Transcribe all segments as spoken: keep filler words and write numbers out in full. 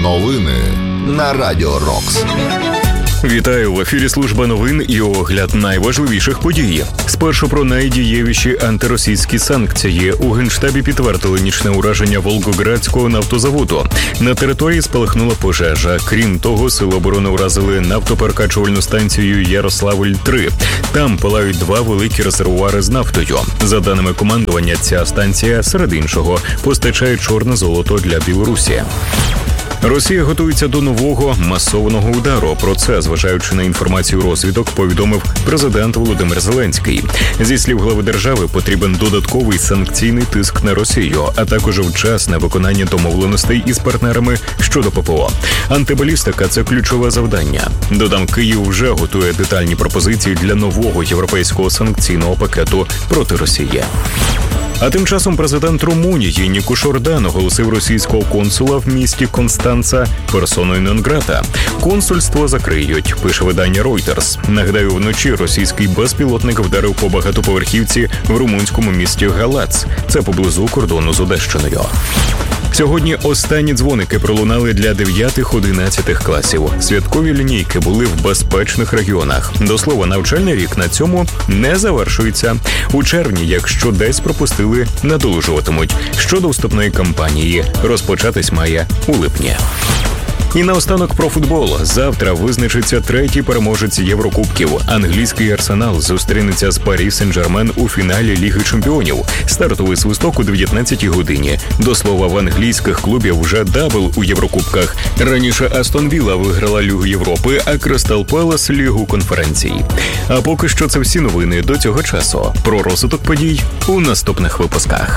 Новини на Радіо Рокс. Вітаю, в ефірі служба новин і огляд найважливіших подій. Спершу про найдієвіші антиросійські санкції. У Генштабі підтвердили нічне ураження Волгоградського нафтозаводу. На території спалахнула пожежа. Крім того, сили оборони уразили нафтоперекачувальну станцію Ярославль-три. Там палають два великі резервуари з нафтою. За даними командування, ця станція, серед іншого, постачає чорне золото для Білорусі. Росія готується до нового масованого удару. Про це, зважаючи на інформацію розвідок, повідомив президент Володимир Зеленський. Зі слів глави держави, потрібен додатковий санкційний тиск на Росію, а також вчасне виконання домовленостей із партнерами щодо ППО. Антибалістика – це ключове завдання. Додам, Київ вже готує детальні пропозиції для нового європейського санкційного пакету проти Росії. А тим часом президент Румунії Нікуш Ордан оголосив російського консула в місті Констанца персоною нон-грата. Консульство закриють, пише видання Reuters. Нагадаю, вночі російський безпілотник вдарив по багатоповерхівці в румунському місті Галац. Це поблизу кордону з Одещиною. Сьогодні останні дзвоники пролунали для дев'ятих-одинадцятих класів. Святкові лінійки були в безпечних регіонах. До слова, навчальний рік на цьому не завершується. У червні, якщо десь пропустили, надолужуватимуть. Щодо вступної кампанії, розпочатись має у липні. І наостанок про футбол. Завтра визначиться третій переможець Єврокубків. Англійський Арсенал зустрінеться з Парі Сен-Жермен у фіналі Ліги Чемпіонів. Стартовий свисток у дев'ятнадцятій годині. До слова, в англійських клубів вже дабл у Єврокубках. Раніше Астон Вілла виграла Лігу Європи, а Кристал Пелас – Лігу конференцій. А поки що це всі новини до цього часу. Про розвиток подій у наступних випусках.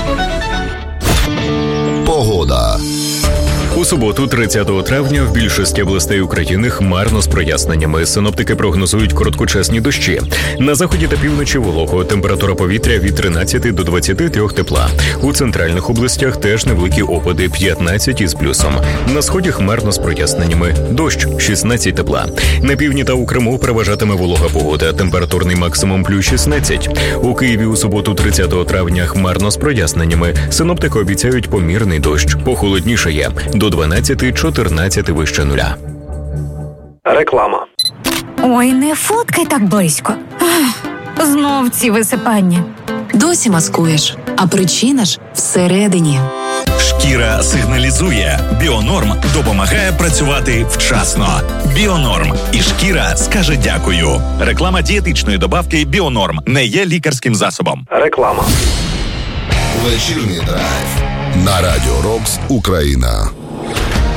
Погода. У суботу, тридцятого травня, в більшості областей України хмарно з проясненнями. Синоптики прогнозують короткочасні дощі. На заході та півночі волого. Температура повітря від тринадцяти до двадцяти трьох тепла. У центральних областях теж невеликі опади, п'ятнадцять із плюсом. На сході хмарно з проясненнями. Дощ, шістнадцять тепла. На півдні та у Криму переважатиме волога погода. Температурний максимум плюс шістнадцять. У Києві у суботу, тридцятого травня, хмарно з проясненнями. Синоптики обіцяють помірний дощ. Похолоднішає. До дванадцяти-чотирнадцяти вище нуля. Реклама. Ой, не фоткай так близько. Ах, знов ці висипання. Досі маскуєш, а причина ж всередині. Шкіра сигналізує. Біонорм допомагає працювати вчасно. Біонорм. І шкіра скаже дякую. Реклама дієтичної добавки Біонорм не є лікарським засобом. Реклама. Вечірній драйв на Радіо Рокс Україна.